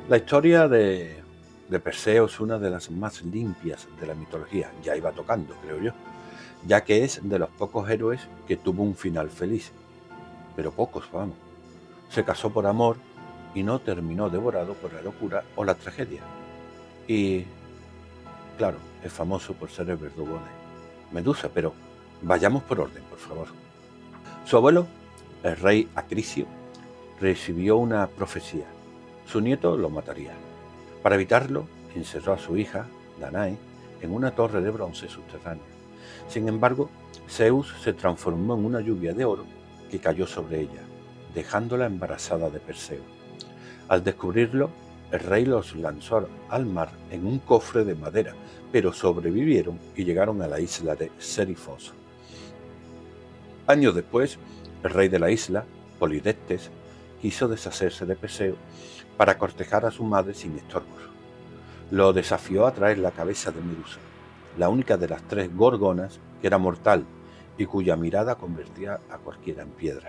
La historia de Perseo es una de las más limpias de la mitología, ya iba tocando, creo yo, ya que es de los pocos héroes que tuvo un final feliz, pero pocos, vamos. Se casó por amor y no terminó devorado por la locura o la tragedia. Y, claro, es famoso por ser el verdugo de Medusa, pero vayamos por orden, por favor. Su abuelo, el rey Acricio, recibió una profecía. Su nieto lo mataría. Para evitarlo, encerró a su hija, Danae, en una torre de bronce subterránea. Sin embargo, Zeus se transformó en una lluvia de oro que cayó sobre ella, dejándola embarazada de Perseo. Al descubrirlo, el rey los lanzó al mar en un cofre de madera, pero sobrevivieron y llegaron a la isla de Serifos. Años después, el rey de la isla, Polidectes, quiso deshacerse de Perseo para cortejar a su madre sin estorbos. Lo desafió a traer la cabeza de Medusa, la única de las 3 gorgonas que era mortal y cuya mirada convertía a cualquiera en piedra.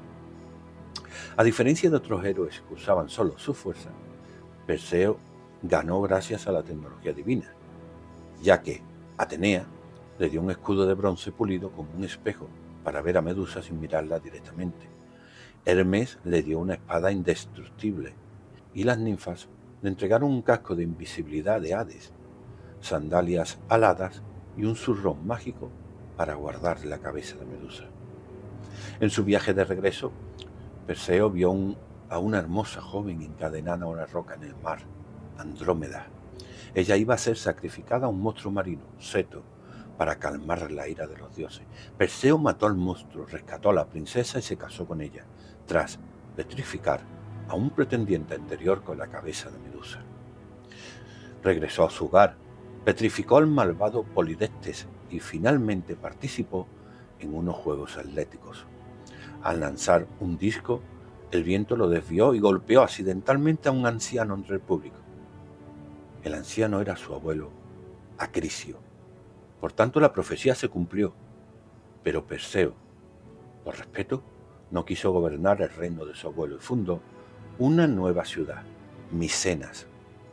A diferencia de otros héroes que usaban solo su fuerza, Perseo ganó gracias a la tecnología divina, ya que Atenea le dio un escudo de bronce pulido como un espejo para ver a Medusa sin mirarla directamente. Hermes le dio una espada indestructible y las ninfas le entregaron un casco de invisibilidad de Hades, sandalias aladas y un zurrón mágico para guardar la cabeza de Medusa. En su viaje de regreso, Perseo vio a una hermosa joven encadenada a una roca en el mar, Andrómeda. Ella iba a ser sacrificada a un monstruo marino, Ceto, para calmar la ira de los dioses. Perseo mató al monstruo, rescató a la princesa y se casó con ella, tras petrificar a un pretendiente anterior con la cabeza de Medusa. Regresó a su hogar, petrificó al malvado Polidectes y finalmente participó en unos juegos atléticos. Al lanzar un disco, el viento lo desvió y golpeó accidentalmente a un anciano entre el público. El anciano era su abuelo, Acricio. Por tanto, la profecía se cumplió, pero Perseo, por respeto, no quiso gobernar el reino de su abuelo y fundó una nueva ciudad, Micenas.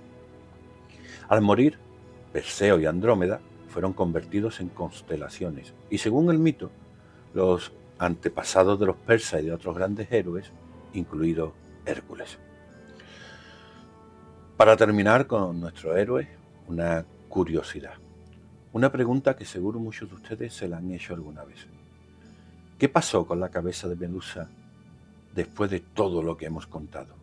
Al morir, Perseo y Andrómeda fueron convertidos en constelaciones y, según el mito, los antepasados de los persas y de otros grandes héroes, incluido Hércules. Para terminar con nuestro héroe, una curiosidad. Una pregunta que seguro muchos de ustedes se la han hecho alguna vez. ¿Qué pasó con la cabeza de Medusa después de todo lo que hemos contado?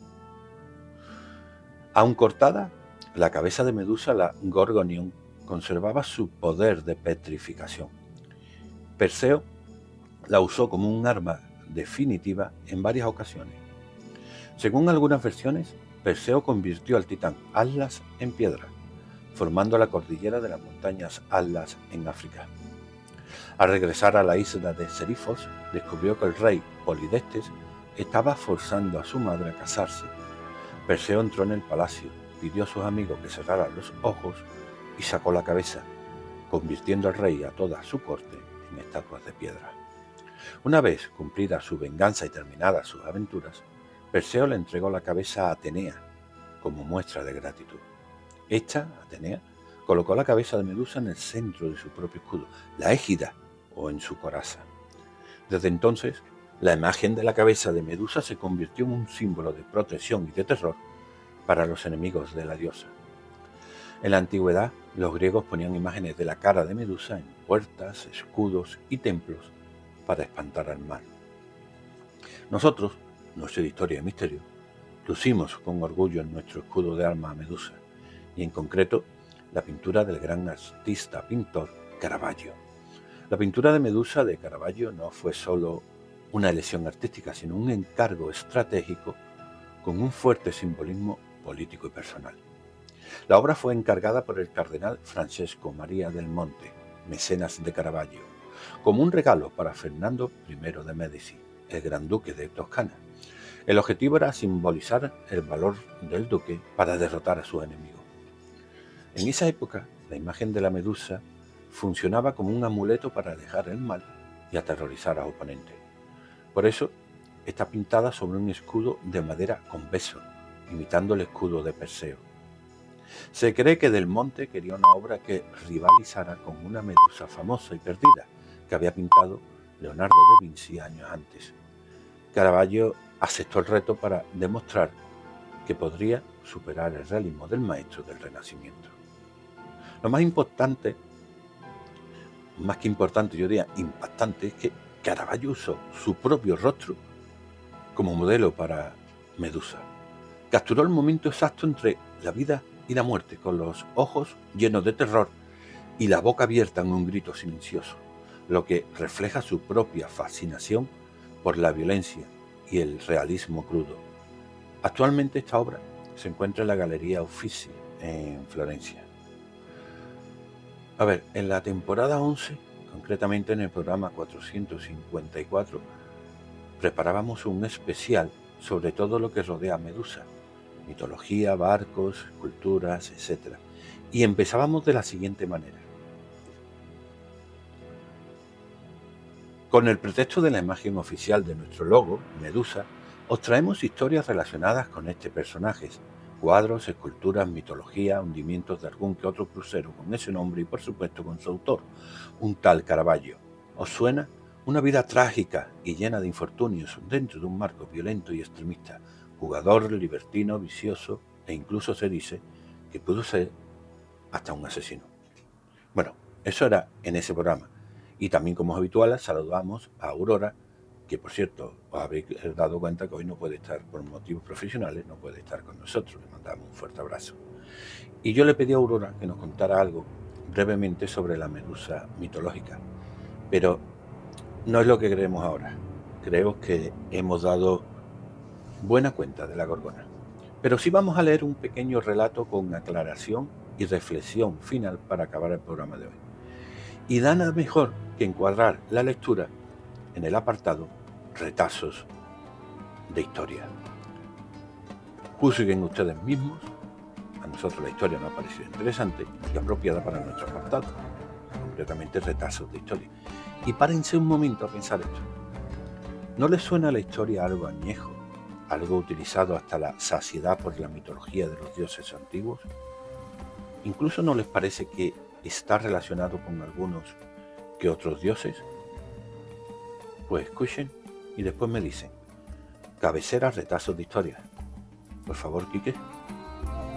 Aun cortada, la cabeza de Medusa, la Gorgonion, conservaba su poder de petrificación. Perseo la usó como un arma definitiva en varias ocasiones. Según algunas versiones, Perseo convirtió al titán Atlas en piedra, formando la cordillera de las montañas Atlas en África. Al regresar a la isla de Serifos, descubrió que el rey Polidectes estaba forzando a su madre a casarse. Perseo entró en el palacio, pidió a sus amigos que cerraran los ojos y sacó la cabeza, convirtiendo al rey y a toda su corte en estatuas de piedra. Una vez cumplida su venganza y terminadas sus aventuras, Perseo le entregó la cabeza a Atenea como muestra de gratitud. Esta, Atenea, colocó la cabeza de Medusa en el centro de su propio escudo, la égida o en su coraza. Desde entonces, la imagen de la cabeza de Medusa se convirtió en un símbolo de protección y de terror para los enemigos de la diosa. En la antigüedad, los griegos ponían imágenes de la cara de Medusa en puertas, escudos y templos para espantar al mal. Nosotros, Noche de Historia y Misterio, lucimos con orgullo en nuestro escudo de arma a Medusa, y en concreto la pintura del gran artista pintor Caravaggio. La pintura de Medusa de Caravaggio no fue solo una elección artística, sino un encargo estratégico con un fuerte simbolismo político y personal. La obra fue encargada por el cardenal Francesco Maria del Monte, mecenas de Caravaggio, como un regalo para Fernando I de Medici, el gran duque de Toscana. El objetivo era simbolizar el valor del duque para derrotar a sus enemigos. En esa época, la imagen de la Medusa funcionaba como un amuleto para alejar el mal y aterrorizar a oponentes. Por eso, está pintada sobre un escudo de madera convexo imitando el escudo de Perseo. Se cree que Del Monte quería una obra que rivalizara con una Medusa famosa y perdida que había pintado Leonardo da Vinci años antes. Caravaggio aceptó el reto para demostrar que podría superar el realismo del maestro del Renacimiento. Lo más importante, más que importante, yo diría impactante, es que Caravaggio usó su propio rostro como modelo para Medusa. Capturó el momento exacto entre la vida y la muerte, con los ojos llenos de terror y la boca abierta en un grito silencioso, lo que refleja su propia fascinación por la violencia y el realismo crudo. Actualmente esta obra se encuentra en la Galería Uffizi en Florencia. A ver, en la temporada 11, concretamente en el programa 454, preparábamos un especial sobre todo lo que rodea a Medusa, mitología, barcos, culturas, etc. Y empezábamos de la siguiente manera. Con el pretexto de la imagen oficial de nuestro logo, Medusa, os traemos historias relacionadas con este personaje, cuadros, esculturas, mitología, hundimientos de algún que otro crucero con ese nombre y por supuesto con su autor, un tal Caravaggio. ¿Os suena? Una vida trágica y llena de infortunios dentro de un marco violento y extremista, jugador, libertino, vicioso e incluso se dice que pudo ser hasta un asesino. Bueno, eso era en ese programa. Y también, como es habitual, saludamos a Aurora, que por cierto, os habéis dado cuenta que hoy no puede estar por motivos profesionales, no puede estar con nosotros. Le mandamos un fuerte abrazo. Y yo le pedí a Aurora que nos contara algo brevemente sobre la Medusa mitológica. Pero no es lo que queremos ahora. Creo que hemos dado buena cuenta de la Gorgona. Pero sí vamos a leer un pequeño relato con aclaración y reflexión final para acabar el programa de hoy. Y nada mejor que encuadrar la lectura en el apartado Retazos de Historia. Juzguen ustedes mismos. A nosotros la historia nos ha parecido interesante y apropiada para nuestro apartado, concretamente Retazos de Historia. Y párense un momento a pensar esto. ¿No les suena la historia algo añejo, algo utilizado hasta la saciedad por la mitología de los dioses antiguos? ¿Incluso no les parece que está relacionado con algunos que otros dioses? Pues escuchen y después me dicen. Cabecera Retazos de Historia. Por favor, Quique.